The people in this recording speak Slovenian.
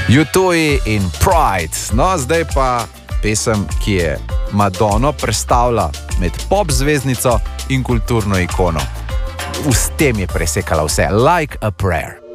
U2 in Pride. No, zdaj pa pesem, ki je Madonno prestavila med pop zvezdnico in kulturno ikono. S tem je presekala vse. Like a prayer.